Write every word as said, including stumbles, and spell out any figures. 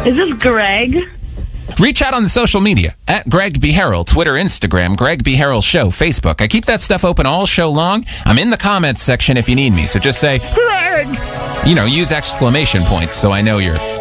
Is this Greg? Reach out on the social media at Greg B. Harrell, Twitter, Instagram, Greg B. Harrell Show, Facebook. I keep that stuff open all show long. I'm in the comments section if you need me. So just say, Greg! You know, use exclamation points so I know you're